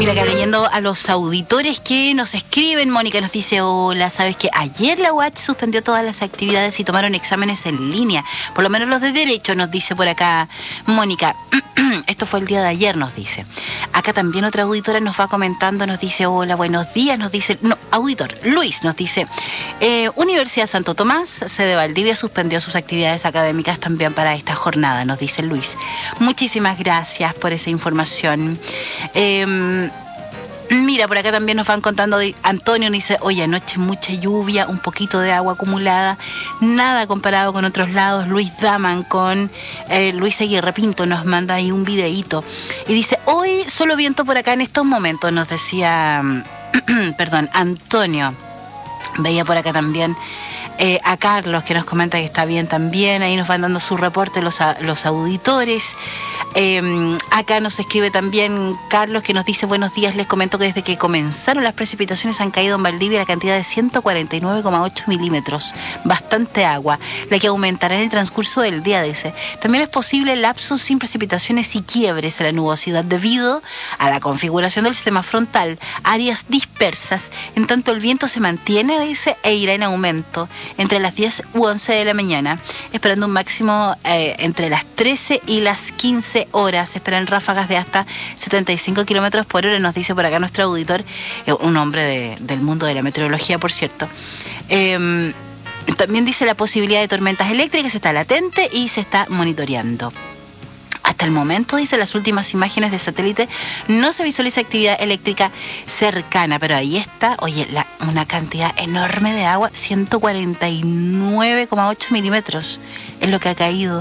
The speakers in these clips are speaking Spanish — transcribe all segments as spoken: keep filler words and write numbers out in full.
Mira, acá leyendo a los auditores que nos escriben, Mónica nos dice, hola, ¿sabes qué? Ayer la U A Ch suspendió todas las actividades y tomaron exámenes en línea, por lo menos los de Derecho, nos dice por acá Mónica. Esto fue el día de ayer, nos dice. Acá también otra auditora nos va comentando, nos dice, hola, buenos días, nos dice, no, auditor, Luis nos dice, eh, Universidad Santo Tomás, sede Valdivia, suspendió sus actividades académicas también para esta jornada, nos dice Luis. Muchísimas gracias por esa información. Eh, Mira, por acá también nos van contando, Antonio nos dice, oye, anoche mucha lluvia, un poquito de agua acumulada, nada comparado con otros lados. Luis Daman con eh, Luis Aguirre Pinto nos manda ahí un videíto y dice, hoy solo viento por acá en estos momentos, nos decía, perdón, Antonio. Veía por acá también eh, a Carlos, que nos comenta que está bien también. Ahí nos van dando su reporte los, los auditores. Eh, acá nos escribe también Carlos, que nos dice, buenos días, les comento que desde que comenzaron las precipitaciones han caído en Valdivia la cantidad de ciento cuarenta y nueve coma ocho milímetros. Bastante agua, la que aumentará en el transcurso del día, dice. También es posible lapsos sin precipitaciones y quiebres en la nubosidad debido a la configuración del sistema frontal, áreas dispersas, en tanto el viento se mantiene, dice, e irá en aumento entre las diez u once de la mañana, esperando un máximo eh, entre las trece y las quince horas. Se esperan ráfagas de hasta setenta y cinco kilómetros por hora, nos dice por acá nuestro auditor, eh, un hombre de, del mundo de la meteorología, por cierto. Eh, también dice la posibilidad de tormentas eléctricas está latente y se está monitoreando. Hasta el momento, dice, las últimas imágenes de satélite, no se visualiza actividad eléctrica cercana, pero ahí está, oye, la, una cantidad enorme de agua, ciento cuarenta y nueve coma ocho milímetros es lo que ha caído.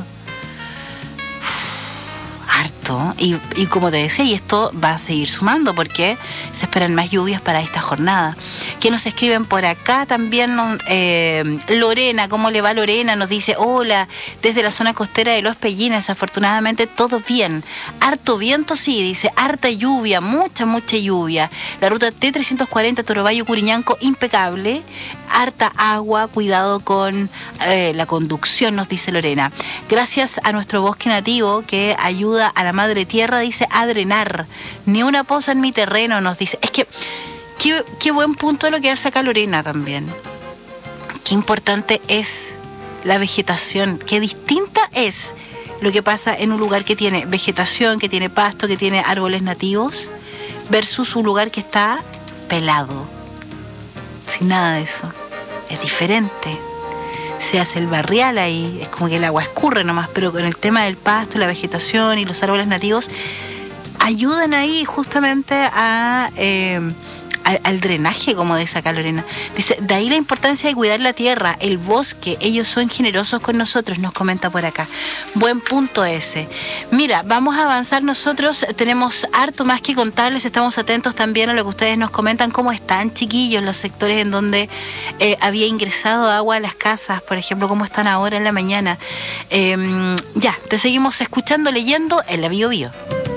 Harto, y, y como te decía, y esto va a seguir sumando porque se esperan más lluvias para esta jornada. Que nos escriben por acá también, eh, Lorena, ¿cómo le va Lorena? Nos dice, hola, desde la zona costera de Los Pellines, afortunadamente todo bien, harto viento, sí, dice, harta lluvia, mucha, mucha lluvia, la ruta T trescientos cuarenta Torobayo-Curiñanco, impecable, harta agua, cuidado con eh, la conducción, nos dice Lorena. Gracias a nuestro bosque nativo que ayuda a la madre tierra, dice, a drenar. Ni una poza en mi terreno, nos dice. Es que, qué, qué buen punto lo que hace acá Lorena también. Qué importante es la vegetación, qué distinta es lo que pasa en un lugar que tiene vegetación, que tiene pasto, que tiene árboles nativos, versus un lugar que está pelado, sin nada de eso. Es diferente. Se hace el barrial ahí, es como que el agua escurre nomás, pero con el tema del pasto, la vegetación y los árboles nativos ayudan ahí justamente a, eh, al, al drenaje, como dice acá Lorena. Dice, de ahí la importancia de cuidar la tierra, el bosque, ellos son generosos con nosotros, nos comenta por acá. Buen punto ese. Mira, vamos a avanzar nosotros, tenemos harto más que contarles, estamos atentos también a lo que ustedes nos comentan, cómo están, chiquillos, los sectores en donde eh, había ingresado agua a las casas, por ejemplo, cómo están ahora en la mañana. Eh, ya, te seguimos escuchando, leyendo en la Bio Bio.